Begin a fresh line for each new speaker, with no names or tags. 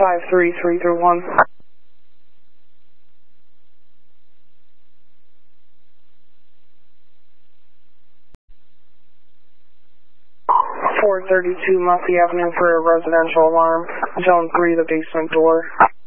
53331. 432 Mussey Avenue for a residential alarm. Zone 3, the basement door.